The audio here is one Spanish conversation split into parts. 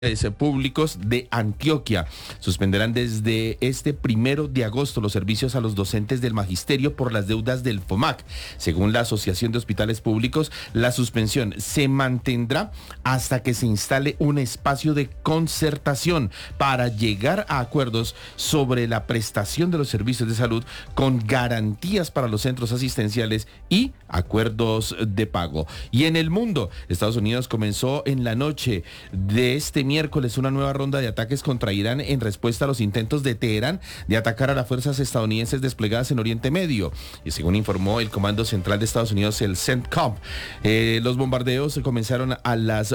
Públicos de Antioquia suspenderán desde este 1 de agosto los servicios a los docentes del magisterio por las deudas del FOMAC. Según la Asociación de Hospitales Públicos, la suspensión se mantendrá hasta que se instale un espacio de concertación para llegar a acuerdos sobre la prestación de los servicios de salud con garantías para los centros asistenciales y acuerdos de pago. Y en el mundo, Estados Unidos comenzó en la noche de este miércoles una nueva ronda de ataques contra Irán en respuesta a los intentos de Teherán de atacar a las fuerzas estadounidenses desplegadas en Oriente Medio. Y según informó el Comando Central de Estados Unidos, el CENTCOM, los bombardeos comenzaron a las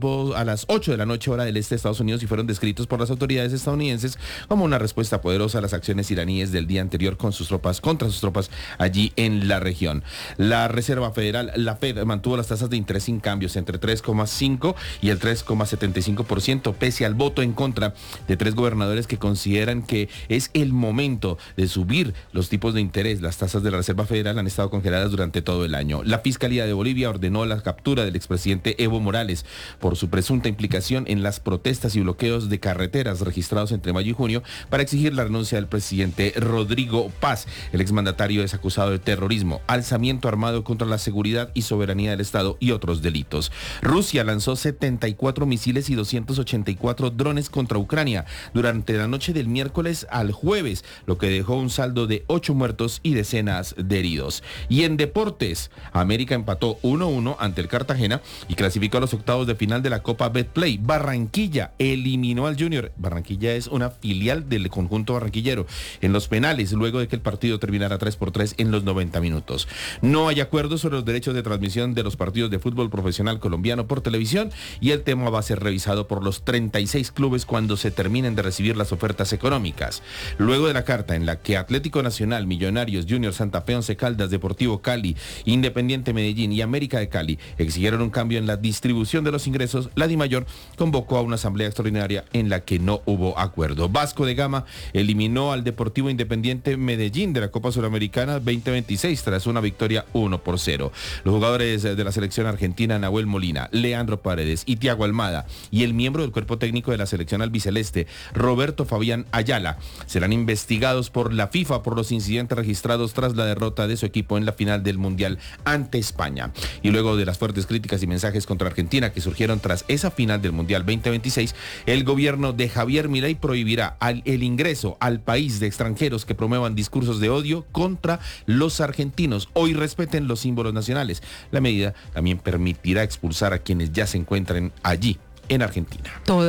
8 de la noche hora del este de Estados Unidos y fueron descritos por las autoridades estadounidenses como una respuesta poderosa a las acciones iraníes del día anterior contra sus tropas allí en la región. La Reserva Federal, la Fed, mantuvo las tasas de interés sin cambios entre 3,5 y el 3,75%, pese al voto en contra de 3 gobernadores que consideran que es el momento de subir los tipos de interés. Las tasas de la Reserva Federal han estado congeladas durante todo el año. La Fiscalía de Bolivia ordenó la captura del expresidente Evo Morales por su presunta implicación en las protestas y bloqueos de carreteras registrados entre mayo y junio para exigir la renuncia del presidente Rodrigo Paz. El exmandatario es acusado de terrorismo, alzamiento armado contra la seguridad y soberanía del Estado y otros delitos. Rusia lanzó 74 misiles y 284 drones contra Ucrania durante la noche del miércoles al jueves, lo que dejó un saldo de 8 muertos y decenas de heridos. Y en deportes, América empató 1-1 ante el Cartagena y clasificó a los octavos de final de la Copa Betplay. Barranquilla eliminó al Junior. Barranquilla es una filial del conjunto barranquillero en los penales, luego de que el partido terminara 3-3 en los 90 minutos. No hay acuerdo sobre los derechos de transmisión de los partidos de fútbol profesional colombiano por televisión y el tema va a ser revisado por los 36 clubes cuando se terminen de recibir las ofertas económicas. Luego de la carta en la que Atlético Nacional, Millonarios, Junior, Santa Fe, Once Caldas, Deportivo Cali, Independiente Medellín y América de Cali exigieron un cambio en la distribución de los ingresos, la DIMAYOR convocó a una asamblea extraordinaria en la que no hubo acuerdo. Vasco de Gama eliminó al Deportivo Independiente Medellín de la Copa Suramericana 2026 tras una victoria 1-0. Los jugadores de la selección argentina, Nahuel Molina, Leandro Paredes y Thiago Almada, y el miembro del cuerpo técnico de la selección albiceleste, Roberto Fabián Ayala, serán investigados por la FIFA por los incidentes registrados tras la derrota de su equipo en la final del Mundial ante España. Y luego de las fuertes críticas y mensajes contra Argentina que surgieron tras esa final del Mundial 2026, el gobierno de Javier Milei prohibirá el ingreso al país de extranjeros que promuevan discursos de odio contra los argentinos o irrespeten los símbolos nacionales. La medida también permitirá expulsar a quienes ya se encuentren allí en Argentina.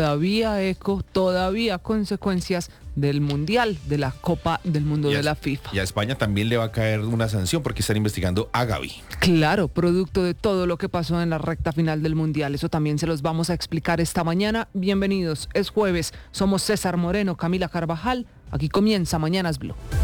Todavía consecuencias del Mundial, de la Copa del Mundo de la FIFA. Y a España también le va a caer una sanción porque están investigando a Gavi. Claro, producto de todo lo que pasó en la recta final del Mundial. Eso también se los vamos a explicar esta mañana. Bienvenidos, es jueves. Somos César Moreno, Camila Carvajal. Aquí comienza Mañanas Blue.